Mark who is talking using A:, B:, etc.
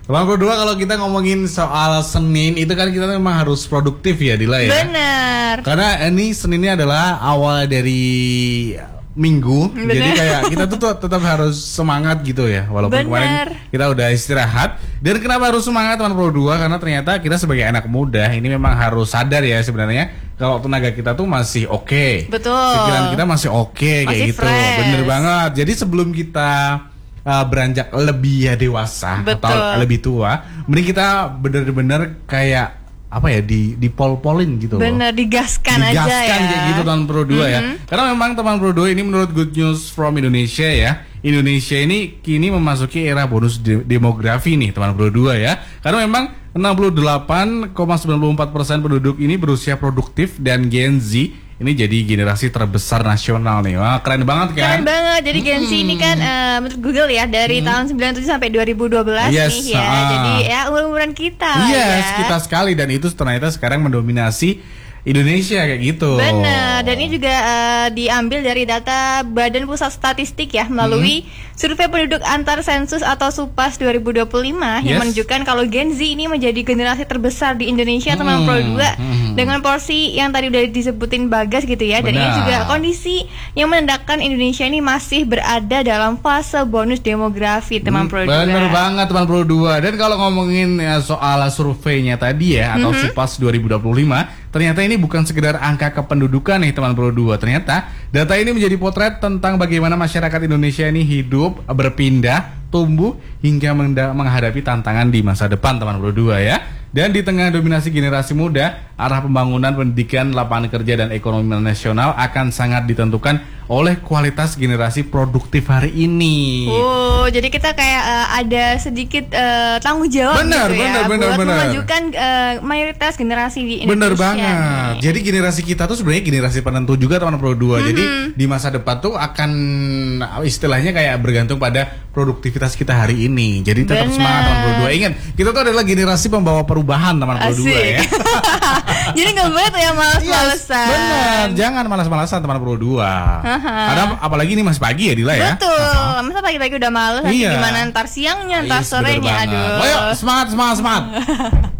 A: Teman Pro 2, kalau kita ngomongin soal Senin itu kan kita memang harus produktif ya Dila ya.
B: Bener.
A: Karena ini Senin ini adalah awal dari minggu.
B: Bener.
A: Jadi kayak kita tuh tetap harus semangat gitu ya. Walaupun kemarin kita udah istirahat. Dan kenapa harus semangat teman Pro 2? Karena ternyata kita sebagai anak muda ini memang harus sadar ya sebenarnya kalau tenaga kita tuh masih oke.
B: Betul.
A: Pikiran kita masih oke kayak
B: Masih
A: gitu.
B: fresh.
A: Bener banget. Jadi sebelum kita beranjak lebih ya dewasa.
B: Betul.
A: Atau lebih tua, mending kita bener-bener kayak apa ya, dipol-polin gitu loh.
B: Bener, digaskan aja ya.
A: Kayak gitu teman Pro 2 ya. Karena memang teman Pro 2 ini menurut Good News from Indonesia ya, Indonesia ini kini memasuki era bonus demografi nih teman Pro 2 ya. Karena memang 68,94% penduduk ini berusia produktif dan Gen Z ini jadi generasi terbesar nasional nih. Wah, keren banget kan?
B: Keren banget. Jadi Gen Z ini kan menurut Google ya dari tahun 97 sampai 2012 nih ya. Jadi ya umur-umuran kita lah
A: yes,
B: ya.
A: kita sekali, dan itu ternyata sekarang mendominasi Indonesia kayak gitu.
B: Benar, dan ini juga diambil dari data Badan Pusat Statistik ya melalui survei penduduk antar sensus atau SUPAS 2025 yang menunjukkan kalau Gen Z ini menjadi generasi terbesar di Indonesia teman Pro 2 dengan porsi yang tadi udah disebutin Bagas gitu ya. Dan ini juga kondisi yang menandakan Indonesia ini masih berada dalam fase bonus demografi teman Pro 2.
A: Bener banget teman Pro 2. Dan kalau ngomongin soal surveinya tadi ya atau SUPAS 2025, ternyata ini bukan sekedar angka kependudukan nih teman Pro 2. Ternyata data ini menjadi potret tentang bagaimana masyarakat Indonesia ini hidup, berpindah, tumbuh hingga menghadapi tantangan di masa depan teman Pro 2 ya. Dan di tengah dominasi generasi muda, arah pembangunan pendidikan, lapangan kerja dan ekonomi nasional akan sangat ditentukan oleh kualitas generasi produktif hari ini.
B: Oh, jadi kita kayak ada sedikit tanggung jawab
A: benar,
B: gitu ya
A: benar.
B: memajukan mayoritas generasi di Indonesia.
A: Bener banget. Jadi generasi kita tuh sebenarnya generasi penentu juga teman Pro 2. Jadi di masa depan tuh akan istilahnya kayak bergantung pada produktivitas kita hari ini. Jadi tetap semangat teman Pro 2. Ingat, kita tuh adalah generasi pembawa perubahan teman Pro 2 ya.
B: Jadi nggak boleh tuh ya malas-malasan.
A: Bener, jangan malas-malasan teman Pro 2. Karena apalagi ini masih pagi ya Dila ya.
B: Betul. Masa pagi-pagi udah malas, nanti gimana ntar siangnya, ntar sorenya, aduh.
A: Ayo semangat.